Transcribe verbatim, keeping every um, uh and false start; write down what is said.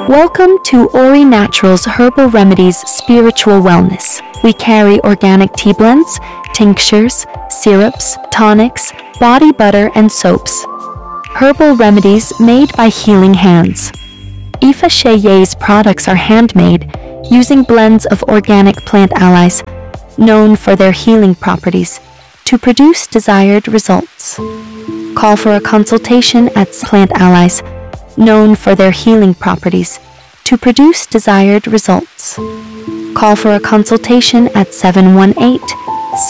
Welcome to Ori Naturals Herbal Remedies Spiritual Wellness. We carry organic tea blends, tinctures, syrups, tonics, body butter, and soaps. Herbal remedies made by healing hands. Ifa Sheye's products are handmade using blends of organic plant allies known for their healing properties to produce desired results. Call for a consultation at Plant Allies, known for their healing properties, to produce desired results. Call for a consultation at seven one eight,